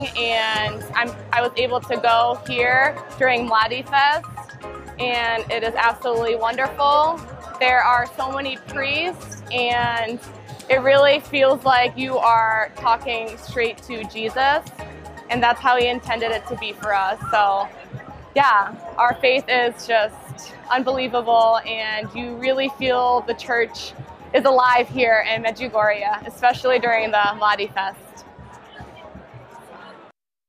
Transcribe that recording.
and I was able to go here during Mladi Fest, and it is absolutely wonderful. There are so many priests, and it really feels like you are talking straight to Jesus, and that's how he intended it to be for us. So yeah, our faith is just unbelievable, and you really feel the church is alive here in Medjugorje, especially during the Mladi Fest.